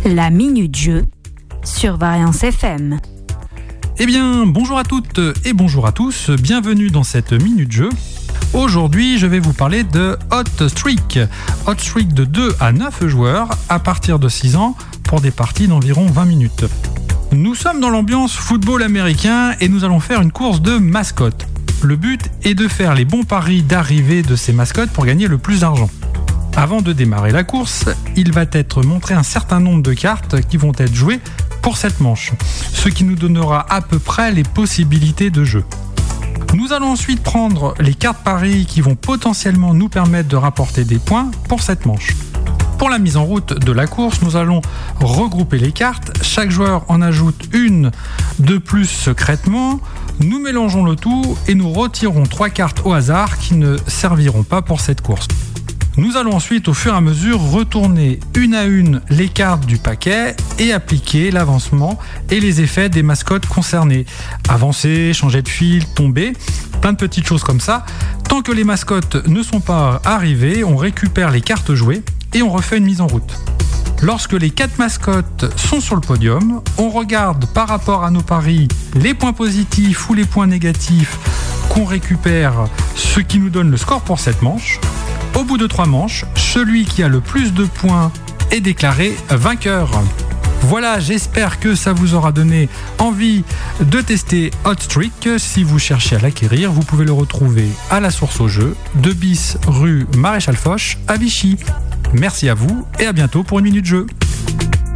La Minute Jeu sur Variance FM. Eh bien, bonjour à toutes et bonjour à tous, bienvenue dans cette Minute Jeu. Aujourd'hui, je vais vous parler de Hot Streak. Hot Streak de 2 à 9 joueurs à partir de 6 ans pour des parties d'environ 20 minutes. Nous sommes dans l'ambiance football américain et nous allons faire une course de mascottes. Le but est de faire les bons paris d'arrivée de ces mascottes pour gagner le plus d'argent. Avant de démarrer la course, il va être montré un certain nombre de cartes qui vont être jouées pour cette manche, ce qui nous donnera à peu près les possibilités de jeu. Nous allons ensuite prendre les cartes paris qui vont potentiellement nous permettre de rapporter des points pour cette manche. Pour la mise en route de la course, nous allons regrouper les cartes. Chaque joueur en ajoute une de plus secrètement. Nous mélangeons le tout et nous retirons 3 cartes au hasard qui ne serviront pas pour cette course. Nous allons ensuite, au fur et à mesure, retourner une à une les cartes du paquet et appliquer l'avancement et les effets des mascottes concernées. Avancer, changer de fil, tomber, plein de petites choses comme ça. Tant que les mascottes ne sont pas arrivées, on récupère les cartes jouées et on refait une mise en route. Lorsque les 4 mascottes sont sur le podium, on regarde par rapport à nos paris les points positifs ou les points négatifs qu'on récupère, ce qui nous donne le score pour cette manche. Au bout de 3 manches, celui qui a le plus de points est déclaré vainqueur. Voilà, j'espère que ça vous aura donné envie de tester Hot Streak. Si vous cherchez à l'acquérir, vous pouvez le retrouver à la source au jeu, 2 bis rue Maréchal Foch à Vichy. Merci à vous et à bientôt pour une minute jeu.